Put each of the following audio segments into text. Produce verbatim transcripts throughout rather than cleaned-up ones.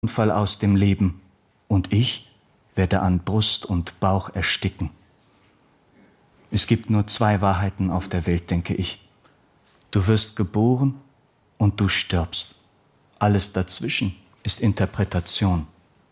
Fall aus dem Leben, und ich werde an Brust und Bauch ersticken. Es gibt nur zwei Wahrheiten auf der Welt, denke ich. Du wirst geboren und du stirbst. Alles dazwischen ist Interpretation.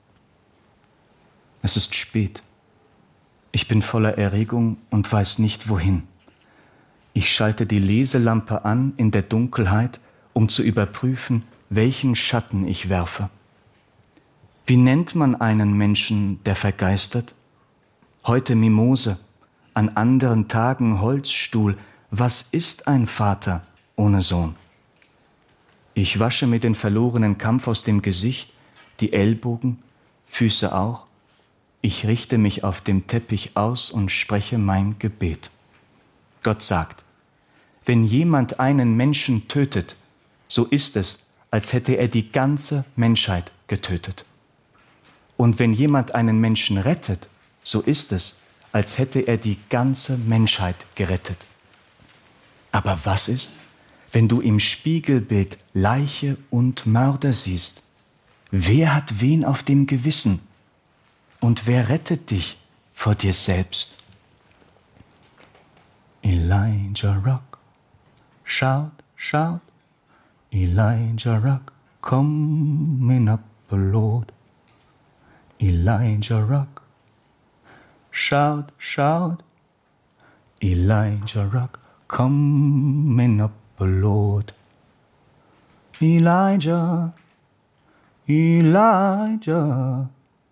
Es ist spät. Ich bin voller Erregung und weiß nicht wohin. Ich schalte die Leselampe an in der Dunkelheit, um zu überprüfen, welchen Schatten ich werfe. Wie nennt man einen Menschen, der vergeistert? Heute Mimose, an anderen Tagen Holzstuhl. Was ist ein Vater ohne Sohn? Ich wasche mir den verlorenen Kampf aus dem Gesicht, die Ellbogen, Füße auch. Ich richte mich auf dem Teppich aus und spreche mein Gebet. Gott sagt, wenn jemand einen Menschen tötet, so ist es, als hätte er die ganze Menschheit getötet. Und wenn jemand einen Menschen rettet, so ist es, als hätte er die ganze Menschheit gerettet. Aber was ist, wenn du im Spiegelbild Leiche und Mörder siehst? Wer hat wen auf dem Gewissen? Und wer rettet dich vor dir selbst? Elijah Rock, shout, shout, Elijah Rock, coming up the Lord. Elijah Rock, shout, shout, Elijah Rock, coming up the Lord. Elijah, Elijah,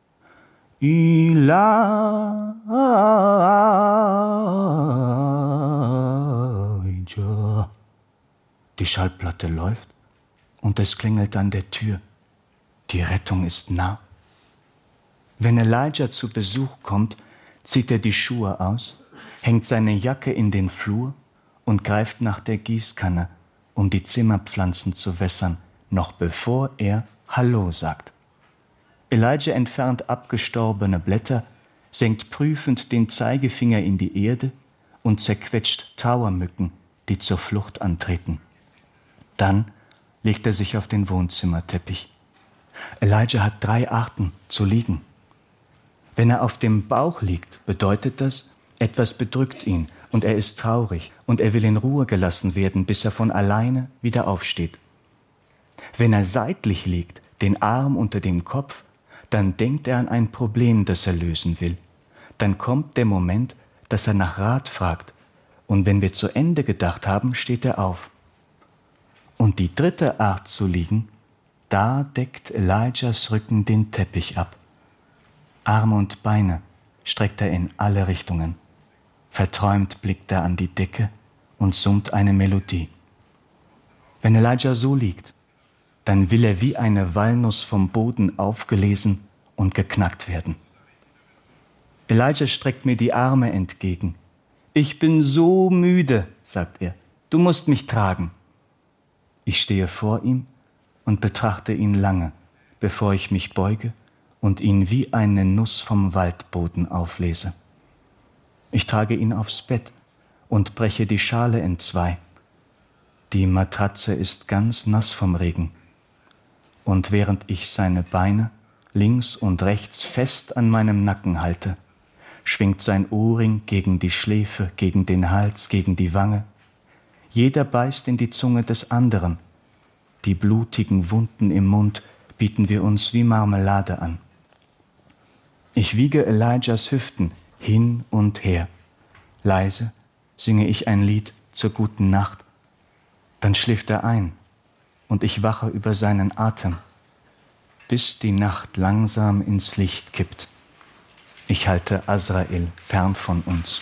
Elijah. Die Schallplatte läuft und es klingelt an der Tür. Die Rettung ist nah. Wenn Elijah zu Besuch kommt, zieht er die Schuhe aus, hängt seine Jacke in den Flur und greift nach der Gießkanne, um die Zimmerpflanzen zu wässern, noch bevor er Hallo sagt. Elijah entfernt abgestorbene Blätter, senkt prüfend den Zeigefinger in die Erde und zerquetscht Tauermücken, die zur Flucht antreten. Dann legt er sich auf den Wohnzimmerteppich. Elijah hat drei Arten zu liegen. Wenn er auf dem Bauch liegt, bedeutet das, etwas bedrückt ihn und er ist traurig und er will in Ruhe gelassen werden, bis er von alleine wieder aufsteht. Wenn er seitlich liegt, den Arm unter dem Kopf, dann denkt er an ein Problem, das er lösen will. Dann kommt der Moment, dass er nach Rat fragt und wenn wir zu Ende gedacht haben, steht er auf. Und die dritte Art zu liegen, da deckt Elijahs Rücken den Teppich ab. Arme und Beine streckt er in alle Richtungen. Verträumt blickt er an die Decke und summt eine Melodie. Wenn Elijah so liegt, dann will er wie eine Walnuss vom Boden aufgelesen und geknackt werden. Elijah streckt mir die Arme entgegen. Ich bin so müde, sagt er. Du musst mich tragen. Ich stehe vor ihm und betrachte ihn lange, bevor ich mich beuge und ihn wie eine Nuss vom Waldboden auflese. Ich trage ihn aufs Bett und breche die Schale entzwei. Die Matratze ist ganz nass vom Regen. Und während ich seine Beine links und rechts fest an meinem Nacken halte, schwingt sein Ohrring gegen die Schläfe, gegen den Hals, gegen die Wange. Jeder beißt in die Zunge des anderen. Die blutigen Wunden im Mund bieten wir uns wie Marmelade an. Ich wiege Elijahs Hüften hin und her. Leise singe ich ein Lied zur guten Nacht. Dann schläft er ein und ich wache über seinen Atem, bis die Nacht langsam ins Licht kippt. Ich halte Azrael fern von uns.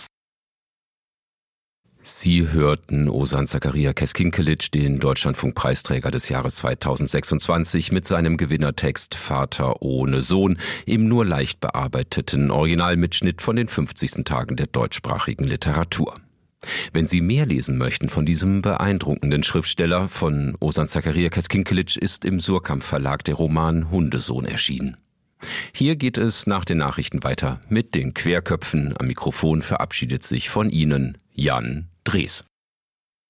Sie hörten Ozan Zakaria Keskinkelic, den Deutschlandfunk-Preisträger des Jahres zweitausendsechsundzwanzig, mit seinem Gewinnertext Vater ohne Sohn im nur leicht bearbeiteten Originalmitschnitt von den fünfzigsten Tagen der deutschsprachigen Literatur. Wenn Sie mehr lesen möchten von diesem beeindruckenden Schriftsteller, von Ozan Zakaria Keskinkelic, ist im Surkamp Verlag der Roman Hundesohn erschienen. Hier geht es nach den Nachrichten weiter mit den Querköpfen. Am Mikrofon verabschiedet sich von Ihnen Jan Drees.